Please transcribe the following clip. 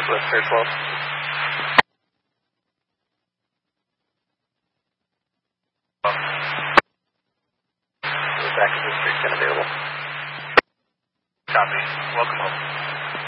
Northwest Air 12. Back to District 10 available. Copy. Welcome home.